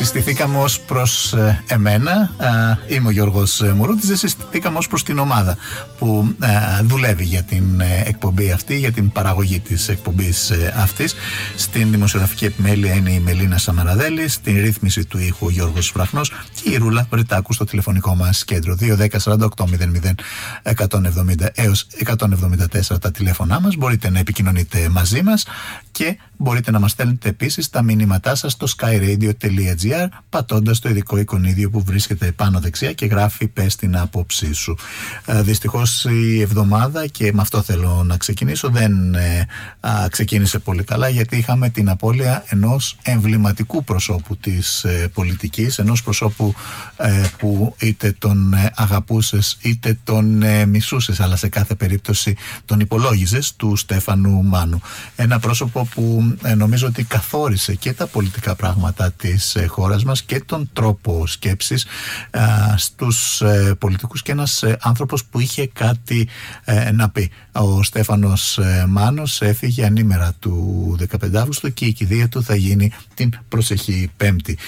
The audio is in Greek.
συστηθήκαμε ως προς εμένα, είμαι ο Γιώργος Μουρούτης, δεν συστηθήκαμε ως προς την ομάδα που δουλεύει για την εκπομπή αυτή, για την παραγωγή της εκπομπής αυτής. Στην δημοσιογραφική επιμέλεια είναι η Μελίνα Σαμαραδέλη, στην ρύθμιση του ήχου ο Γιώργος Βραχνός και η Ρούλα Βρετάκου στο τηλεφωνικό μας κέντρο 210-4800-170 έως 174 τα τηλέφωνά μας. Μπορείτε να επικοινωνείτε μαζί μας και μπορείτε να μας στέλνετε επίσης τα μηνύματά σας στο skyradio.gr πατώντας το ειδικό εικονίδιο που βρίσκεται πάνω δεξιά και γράφει «Πες την άποψή σου». Δυστυχώς η εβδομάδα, και με αυτό θέλω να ξεκινήσω, δεν ξεκίνησε πολύ καλά, γιατί είχαμε την απώλεια ενός εμβληματικού προσώπου της πολιτικής, ενός προσώπου που είτε τον αγαπούσες είτε τον μισούσες, αλλά σε κάθε περίπτωση τον υπολόγιζες, του Στέφανου Μάνου. Ένα πρόσωπο που νομίζω ότι καθόρισε και τα πολιτικά πράγματα της χώρας μας και τον τρόπο σκέψης στους πολιτικούς, και ένας άνθρωπος που είχε κάτι να πει. Ο Στέφανος Μάνος έφυγε ανήμερα του 15 Αύγουστου και η κηδεία του θα γίνει την προσεχή Πέμπτη.